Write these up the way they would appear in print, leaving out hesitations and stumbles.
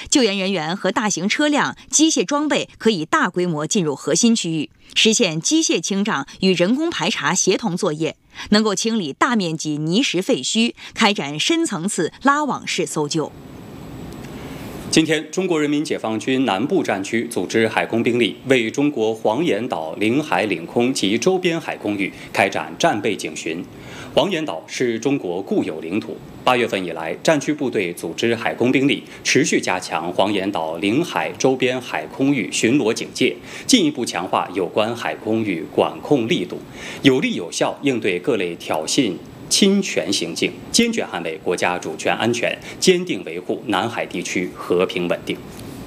救援人员和大型车辆、机械装备可以大规模进入核心区域，实现机械清障与人工排查协同作业，能够清理大面积泥石废墟，开展深层次拉网式搜救。 今天，中国人民解放军南部战区组织海空兵力为中国黄岩岛领海、领空及周边海空域开展战备警巡。黄岩岛是中国固有领土。8月份以来，战区部队组织海空兵力持续加强黄岩岛领海周边海空域巡逻警戒，进一步强化有关海空域管控力度，有力有效应对各类挑衅侵权行径，坚决捍卫国家主权安全，坚定维护南海地区和平稳定。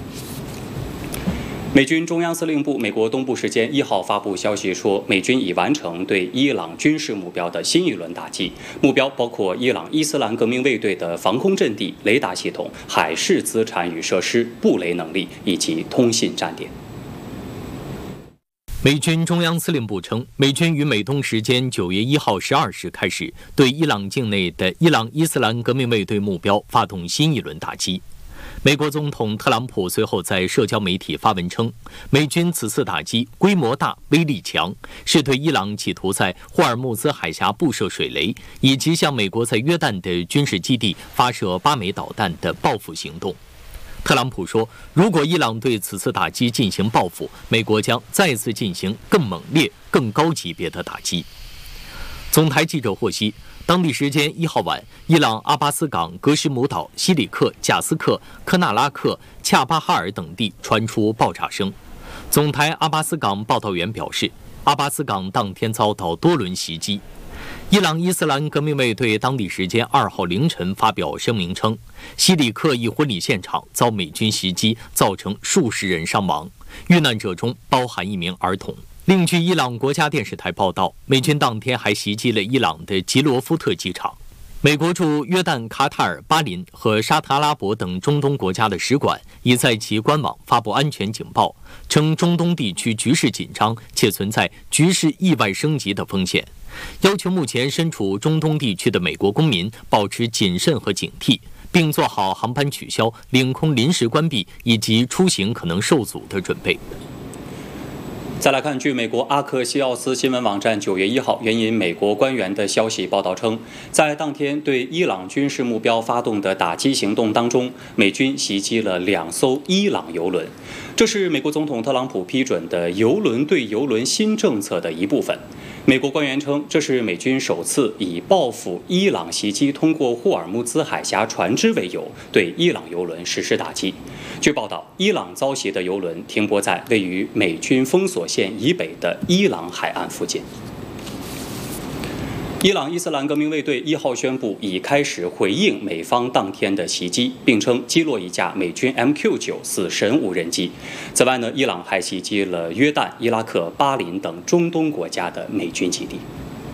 美军中央司令部美国东部时间1号发布消息说，美军已完成对伊朗军事目标的新一轮打击，目标包括伊朗伊斯兰革命卫队的防空阵地、雷达系统、海事资产与设施、布雷能力以及通信站点。 美军中央司令部称，美军于美东时间9月1号12时开始对伊朗境内的伊朗伊斯兰革命卫队目标发动新一轮打击。美国总统特朗普随后在社交媒体发文称，美军此次打击规模大、威力强，是对伊朗企图在霍尔木兹海峡布设水雷，以及向美国在约旦的军事基地发射8枚导弹的报复行动。特朗普说，如果伊朗对此次打击进行报复，美国将再次进行更猛烈、更高级别的打击。总台记者获悉，当地时间1号晚，伊朗阿巴斯港、格什姆岛、西里克、贾斯克、科纳拉克、恰巴哈尔等地传出爆炸声。总台阿巴斯港报道员表示，阿巴斯港当天遭到多轮袭击。伊朗伊斯兰革命卫队当地时间2号凌晨发表声明称，西里克一婚礼现场遭美军袭击，造成数十人伤亡，遇难者中包含1名儿童。另据伊朗国家电视台报道，美军当天还袭击了伊朗的吉罗夫特机场。美国驻约旦、卡塔尔、巴林和沙特阿拉伯等中东国家的使馆已在其官网发布安全警报，称中东地区局势紧张且存在局势意外升级的风险，要求目前身处中东地区的美国公民保持谨慎和警惕，并做好航班取消、领空临时关闭以及出行可能受阻的准备。 再来看，据美国阿克西奥斯新闻网站9月1号援引美国官员的消息报道称，在当天对伊朗军事目标发动的打击行动当中，美军袭击了2艘伊朗油轮，这是美国总统特朗普批准的油轮对油轮新政策的一部分。美国官员称，这是美军首次以报复伊朗袭击通过霍尔木兹海峡船只为由，对伊朗油轮实施打击。据报道，伊朗遭袭的油轮停泊在位于美军封锁线以北的伊朗海岸附近。伊朗伊斯兰革命卫队1号宣布已开始回应美方当天的袭击，并称击落一架美军 MQ-9死神无人机。此外伊朗还袭击了约旦、伊拉克、巴林等中东国家的美军基地。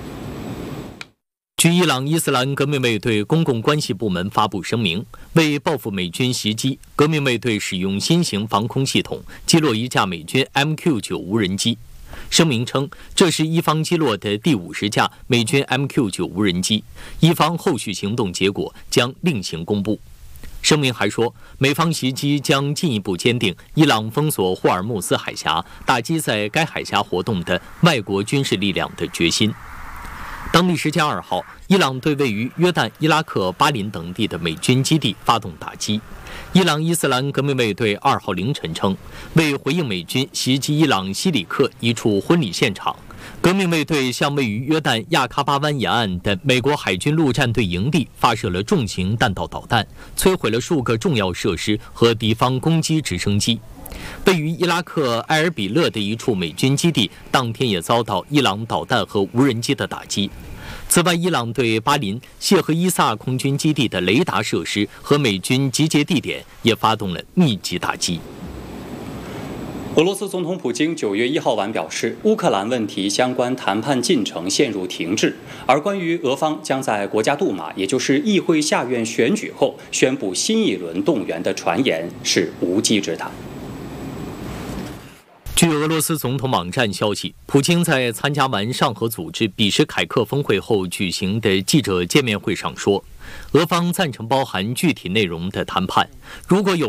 据伊朗伊斯兰革命卫队公共关系部门发布声明，为报复美军袭击，革命卫队使用新型防空系统击落一架美军 MQ-9无人机。声明称，这是伊方击落的第50架美军 MQ-9无人机，伊方后续行动结果将另行公布。声明还说，美方袭击将进一步坚定伊朗封锁霍尔木兹海峡、打击在该海峡活动的外国军事力量的决心。当地时间2号，伊朗对位于约旦、伊拉克、巴林等地的美军基地发动打击。伊朗伊斯兰革命卫队2号凌晨称，为回应美军袭击伊朗西里克一处婚礼现场，革命卫队向位于约旦亚喀巴湾沿岸的美国海军陆战队营地发射了重型弹道导弹，摧毁了数个重要设施和敌方攻击直升机。位于伊拉克埃尔比勒的一处美军基地当天也遭到伊朗导弹和无人机的打击。此外，伊朗对巴林谢赫伊萨空军基地的雷达设施和美军集结地点也发动了密集打击。 俄罗斯总统普京9月1号晚表示，乌克兰问题相关谈判进程陷入停滞，而关于俄方将在国家杜马，也就是议会下院选举后宣布新一轮动员的传言是无稽之谈。 据俄罗斯总统网站消息，普京在参加完上合组织比什凯克峰会后举行的记者见面会上说，俄方赞成包含具体内容的谈判，如果有